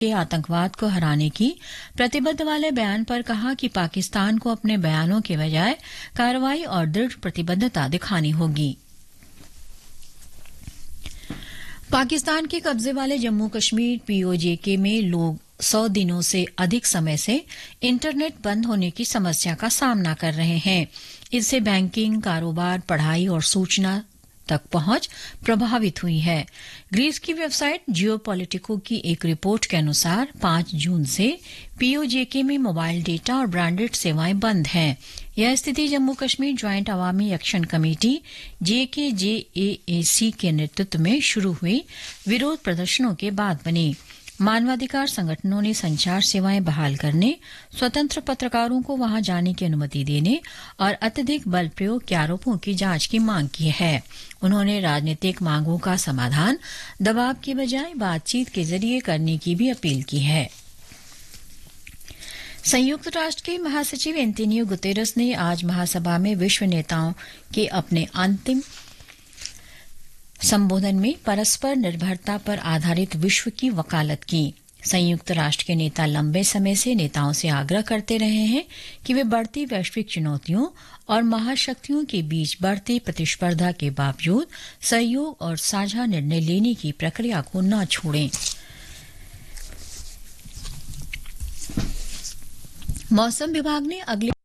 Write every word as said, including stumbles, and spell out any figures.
के आतंकवाद को हराने की प्रतिबद्ध वाले बयान पर कहा कि पाकिस्तान को अपने बयानों के बजाय कार्रवाई और दृढ़ प्रतिबद्धता दिखानी होगी। पाकिस्तान के कब्जे वाले जम्मू कश्मीर पीओजेके में लोग सौ दिनों से अधिक समय से इंटरनेट बंद होने की समस्या का सामना कर रहे हैं। इससे बैंकिंग, कारोबार, पढ़ाई और सूचना तक पहुंच प्रभावित हुई है। ग्रीस की वेबसाइट जियोपॉलिटिको की एक रिपोर्ट के अनुसार पांच जून से पीओजेके में मोबाइल डेटा और ब्रांडेड सेवाएं बंद हैं। यह स्थिति जम्मू कश्मीर ज्वाइंट अवामी एक्शन कमेटी जेकेजेएसी के नेतृत्व में शुरू हुई विरोध प्रदर्शनों के बाद बनी। मानवाधिकार संगठनों ने संचार सेवाएं बहाल करने, स्वतंत्र पत्रकारों को वहां जाने की अनुमति देने और अत्यधिक बल प्रयोग के आरोपों की जांच की मांग की है। उन्होंने राजनीतिक मांगों का समाधान दबाव की बजाय बातचीत के जरिए करने की भी अपील की है। संयुक्त राष्ट्र के महासचिव एंटोनियो गुतेरस ने आज महासभा में विश्व नेताओं के अपने अंतिम संबोधन में परस्पर निर्भरता पर आधारित विश्व की वकालत की। संयुक्त राष्ट्र के नेता लंबे समय से नेताओं से आग्रह करते रहे हैं कि वे बढ़ती वैश्विक चुनौतियों और महाशक्तियों के बीच बढ़ती प्रतिस्पर्धा के बावजूद सहयोग और साझा निर्णय लेने की प्रक्रिया को न छोड़ें। मौसम विभाग ने अगले